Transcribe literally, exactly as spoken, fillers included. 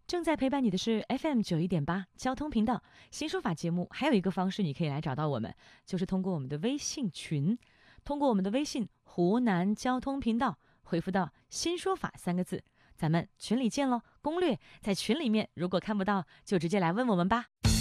正在陪伴你的是 F M 九一点八交通频道新说法节目，还有一个方式你可以来找到我们，就是通过我们的微信群，通过我们的微信湖南交通频道回复到新说法三个字，咱们群里见喽。攻略在群里面，如果看不到就直接来问我们吧。